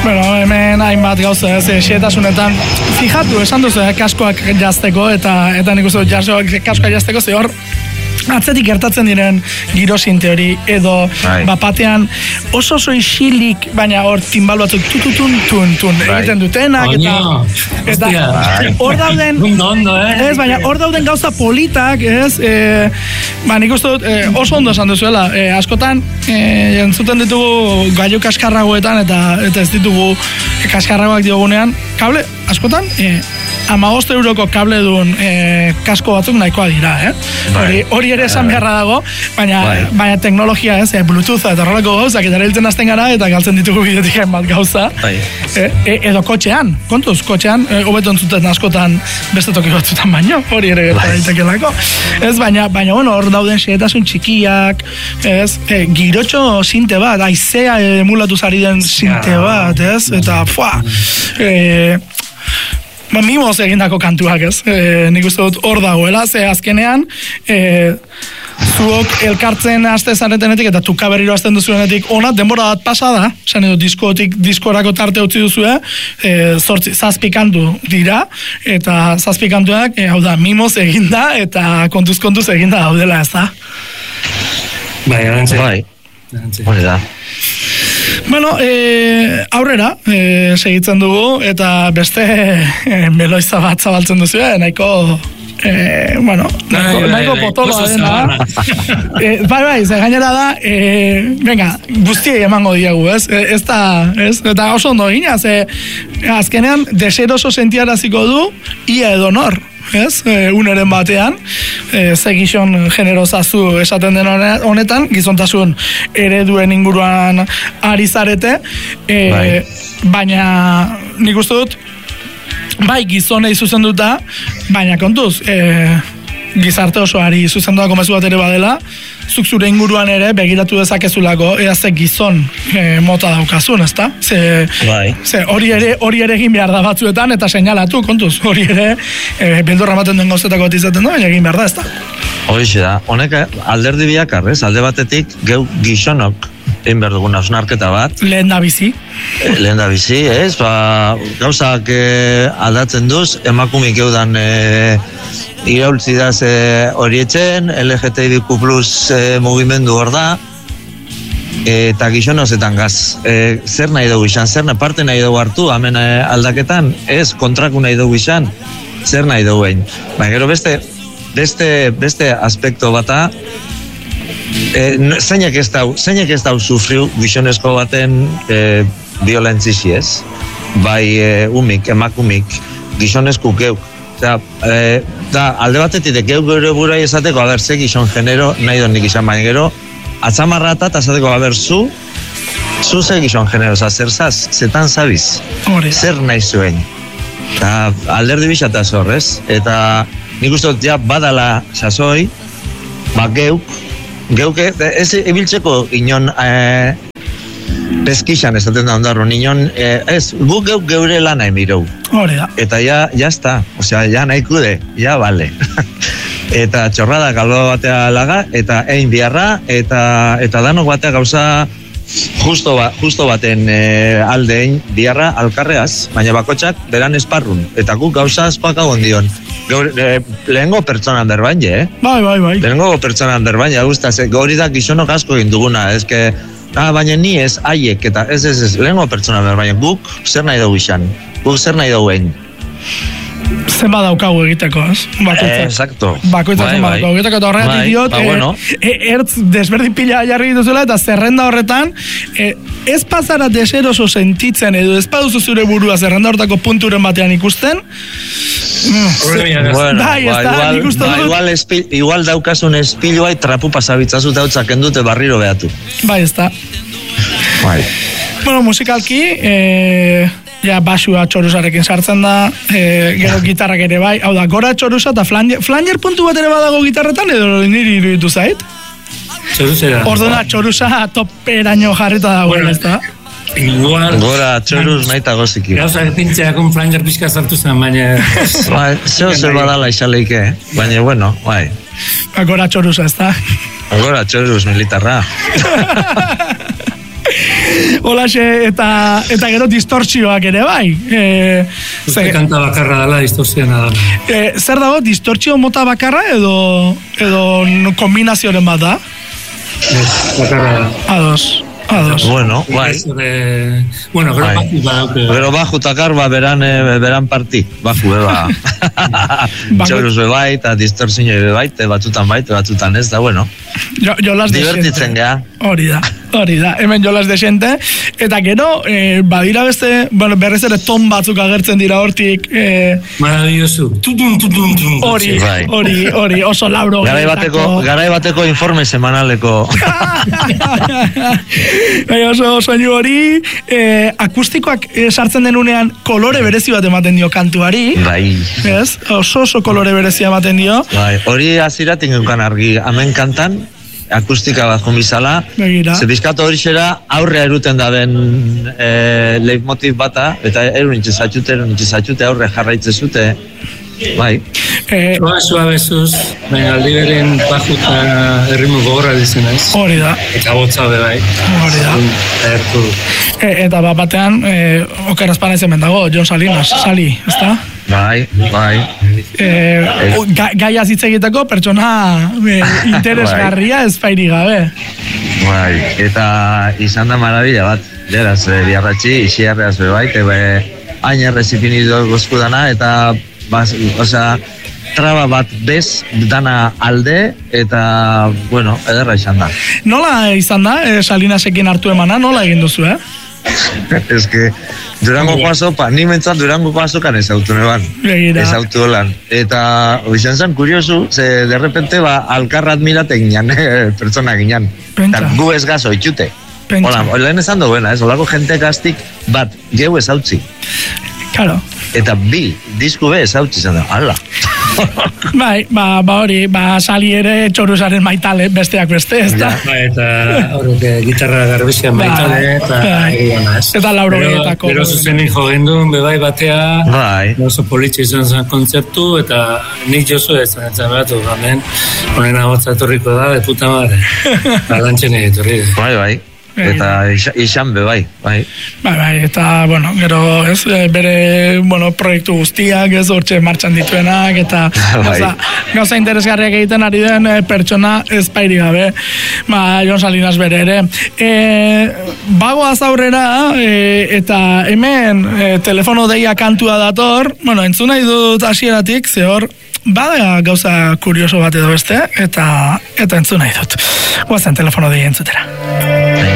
Bueno, hemen hainbat gauza ez, xehetasunetan, fijatu, esan duzu, kaskoak jazteko, eta nik uste kaskoak jazteko, ze hor, atzetik gertatzen diren girosinte hori, edo bapatean oso isilik, baina hor timbal batzuk tun egiten dutenak, eta hor dauden, ez, baina hor dauden gauza politak, ez, nik uste dut, oso ondo esan duzuela, askotan, entzuten ditugu gailu kaskarragoetan, eta ez ditugu kaskarragoak diogunean, kable, askotan, 15 euroko kable duen kasko batzuk nahikoa dira, hori ere esan beharra dago, baina teknologia ez, Bluetootha eta horrelako gauzak, eta erabiltzen hasten gara, eta galtzen ditugu bidetik bat gauza, edo kotxean, kontuz, kotxean, hobeto entzuten askotan beste toki batzutan baino, hori ere gerta daitekelako, ez, baina, bueno, hor dauden xehetasun txikiak, ez, girotxo sinte bat, aizea emulatu zari den sinte bat, ez, eta, mimoz egindako kantuak, ez? Nik uste dut hor dagoela, ze azkenean zuok elkartzen haste zaretenetik eta tuka berriro hasten duzuenetik ona, denbora bat pasa da, esan edo diskotik diskorako tarte utzi duzue, 7 kantu dira, eta 7 kantuak, hau da, mimoz eginda eta kontuz eginda daudela, ez da? Bai, hori da. Bueno, aurrera segitzen dugu, eta beste meloiza bat zabaltzen duzu, nahiko potoloa dena. Bai, ze gainera da, venga, guztiei emango diegu, ez? Eta oso ondo egina, ze azkenean deseroso sentiaraziko du, ia edo nor. Ez, uneren batean, ze gizon generozazu esaten den honetan, gizontasun ereduen inguruan ari zarete, baina nik uste dut, bai gizonei zuzenduta, baina kontuz, gizarte osoari zuzenduako mezu bat ere badela, zuk zure inguruan ere begiratu dezakezulako ea ze gizon mota daukazun, ezta? Ze hori ere egin behar da batzuetan eta seinalatu, kontuz, hori ere beldurra ematen den gauzetako bat izaten da, baina egin behar da, ezta? Horixe da, honek alderdi biakar, ez? Alde batetik geu gizonok egin behar dugun hausnarketa bat. Lehen da bizi, ez? Gauzak aldatzen duz, emakumik eudan iraultzi da horietzen, LGTBQ+ mugimendu hor da, eta gizonozetan gaz. Zer nahi dugu izan, zer parte nahi dugu hartu, hemen aldaketan, ez kontraku nahi dugu izan, zer nahi dugu egin. Baina gero beste aspekto bata, zeinek ez dau sufriu gizonezko baten violentzizi, ez? Bai umik, emakumik, gizonezku geuk. Da, alde batetik geuk gure burai esateko, ze gizon genero nahi donik izan, baina gero atzamarrata eta esateko, zu ze gizon genero, zer zaz, zetan zabiz, zer nahi zuen. Eta alderdi bisata zorrez, eta nik uste dut badala sasoi, geuk ez ibiltzeko inon peskixan esaten da ondarro, nion, ez, gu geure lana emirou. Eta jazta, ja nahikude, ja bale. Eta txorrada galdo batea laga, eta egin biharra, eta danok batea gauza justo baten alde egin biharra alkarreaz, baina bakotxak beran esparrun, eta guk gauza azpaka gondion. Lehengo pertsonan berbain, Bai. Lehengo pertsonan berbain, hori da gizonok asko egin duguna, ezke, baina ni ez, haiek, eta ez, lehengo pertsonan berbain, guk zer nahi dugu izan, guk zer nahi dugu egin. Zenba daukagu egiteko, ez? Exacto. Bakoitzak zenba daukagu egiteko, eta horregatik diot, ertz desberdin pila jarri dituzuela, eta zerrenda horretan, ez pasara deseroso sentitzen, edo ez paduzu zure burua zerrenda horretako punturen batean ikusten, igual daukasun espilua trapu pasabitzazu dautzaken dute barriro behatu. Bai, ez da. Bueno, musikalki, basua txorusarekin sartzen da, gero gitarrak ere bai, hau da, gora txorusa eta flanger puntu bat ere badago gitarretan, edo niri iruditu zait? Txorusera. Orduna txorusa toperaino jarrita dagoen, ez da? Igual. Gora txoruz nahi eta goziki. Gauza pintxeakun flanger pixka sartu zen, baina... Zeo badala izaleike, baina bueno, bai. Gora txorusa, ez da? Gora txoruz militarra. Holaxe, eta gero distortzioak ere bai. Kanta bakarra dela, distortzioa da. Zer dago, distortzio mota bakarra edo kombinazioaren bat da? Bakarra da. Ados. Bueno, bai. Bueno, gero baju badauke. Gero baju takar, beran parti. Baju, Txoruz bai, eta distorzio bai, batzutan bai, batzutan ez, da bueno. Jolas de divertitzen geha. Hori da. Hemen jolas de xente. Eta gero, badira beste, bueno, berrez ere ton batzuk agertzen dira hortik. Maravilloso. Hori, oso lauro. Garai bateko informe semanaleko. Oso soinu hori, akustikoak sartzen denunean kolore berezi bat ematen dio kantuari. Bai. Ez? Oso kolore berezia ematen dio. Bai, hori aziratik eukan argi. Hemen kantan, akustika bat jomizala. Ze bizkatu hori xera aurrea eruten da ben leitmotiv bata, eta erunitxezatxute aurre jarraitze zute. Bai. Suabezuz, baina aldi beren baju eta errimu gogorra dizen ez. Hori da. Eta botza be bai. Hori da. Eta batean, okerazpana izemen dago, Jon Salinas, Sali, ezta? Bai. Gaia hitz egiteko pertsona interesgarria ezpairi gabe. Bai, eta izan da marabila bat. Beraz, biarratxi, isiarreaz be bai, hain errezipinidu gozkudana, eta traba bat bez dana alde, eta, bueno, ederra izan da. Nola izan da, Salinasekin hartu emana, nola egin duzu, Ez que, Durango paso, ni mentzat Durango paso kan ezautu neban. Ezautu holan. Eta, izan zen, kuriosu, ze de repente, alkarra admirate ginean, pertsona ginean. Eta gu ez gazo, itxute. Hola, lehen esan duena, holako jente gaztik bat, geu ezautzi. Claro. Eta bi, disku be ezautzi zen da, ala. Bai, hori, Sali ere txoruzaren maitale, besteak beste, ez da? Eta horrek gitarra garbizian maitale, eta lauro gehietako. Pero zuzenik jogendun, bebai batea, oso politxe izan zen kontzertu, eta nik jozu ez zen batu, gamen, honen agotza etorriko da, de puta madre. Lantxen egiturri. Bai. Eta izan be bai. Bai, eta, bueno, gero, ez, bere, proiektu guztiak, ez, hortxe martxan dituenak, eta gauza interesgarriak egiten ari den pertsona ezpairi gabe, Jon Salinas bere ere. Bagoaz aurrera, eta hemen telefono deia kantua dator, entzun nahi dut hasieratik, ze hor, bada gauza kurioso bat edo beste, eta entzun nahi dut. Guazen telefono deia entzutera.